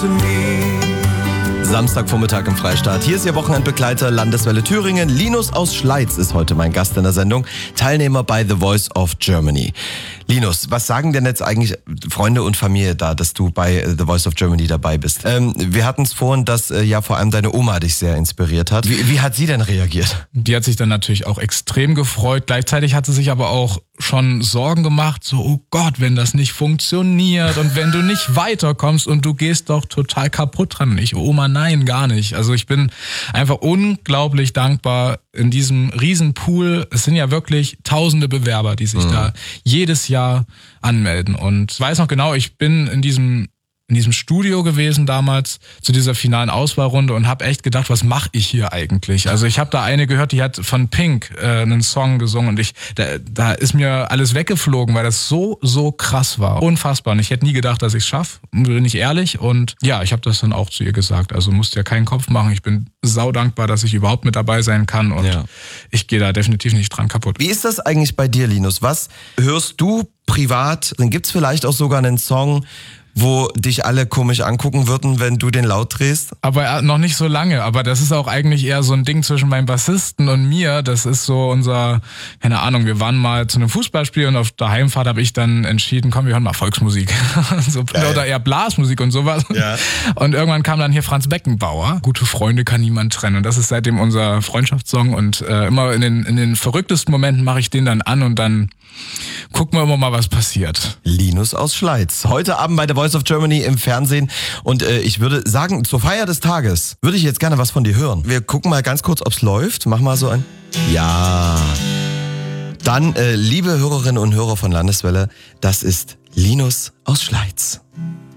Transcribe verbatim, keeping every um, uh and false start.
Samstagvormittag im Freistaat. Hier ist Ihr Wochenendbegleiter Landeswelle Thüringen. Linus aus Schleiz ist heute mein Gast in der Sendung. Teilnehmer bei The Voice of Germany. Linus, was sagen denn jetzt eigentlich Freunde und Familie da, dass du bei The Voice of Germany dabei bist? Ähm, wir hatten es vorhin, dass äh, ja vor allem deine Oma dich sehr inspiriert hat. Wie, wie hat sie denn reagiert? Die hat sich dann natürlich auch extrem gefreut. Gleichzeitig hat sie sich aber auch schon Sorgen gemacht, so, oh Gott, wenn das nicht funktioniert und wenn du nicht weiterkommst und du gehst doch total kaputt dran. Und ich, Oma, nein, gar nicht. Also ich bin einfach unglaublich dankbar in diesem riesen Pool. Es sind ja wirklich tausende Bewerber, die sich mhm. da jedes Jahr anmelden. Und ich weiß noch genau, ich bin in diesem in diesem Studio gewesen damals zu dieser finalen Auswahlrunde und habe echt gedacht, was mache ich hier eigentlich? Also ich habe da eine gehört, die hat von Pink äh, einen Song gesungen und ich da, da ist mir alles weggeflogen, weil das so, so krass war. Unfassbar. Und ich hätte nie gedacht, dass ich es schaffe, bin ich ehrlich. Und ja, ich habe das dann auch zu ihr gesagt. Also musst dir keinen Kopf machen. Ich bin saudankbar, dass ich überhaupt mit dabei sein kann und ja. ich gehe da definitiv nicht dran kaputt. Wie ist das eigentlich bei dir, Linus? Was hörst du privat? Dann gibt's vielleicht auch sogar einen Song, wo dich alle komisch angucken würden, wenn du den laut drehst? Aber noch nicht so lange. Aber das ist auch eigentlich eher so ein Ding zwischen meinem Bassisten und mir. Das ist so unser, keine Ahnung, wir waren mal zu einem Fußballspiel und auf der Heimfahrt habe ich dann entschieden, komm, wir hören mal Volksmusik. so, oder eher Blasmusik und sowas. Ja. Und irgendwann kam dann hier Franz Beckenbauer. Gute Freunde kann niemand trennen. Und das ist seitdem unser Freundschaftssong. Und äh, immer in den, in den verrücktesten Momenten mache ich den dann an und dann gucken wir immer mal, was passiert. Linus aus Schleiz. Heute Abend bei The Voice of Germany im Fernsehen. Und äh, ich würde sagen, zur Feier des Tages würde ich jetzt gerne was von dir hören. Wir gucken mal ganz kurz, ob's läuft. Mach mal so ein... Ja. Dann, äh, liebe Hörerinnen und Hörer von Landeswelle, das ist Linus aus Schleiz.